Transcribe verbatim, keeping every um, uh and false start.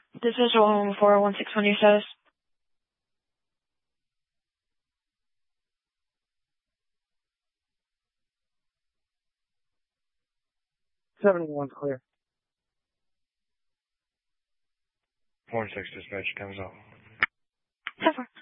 This is one four one six one, your status. seventy-one's clear. four and six dispatch, time's up. ten four.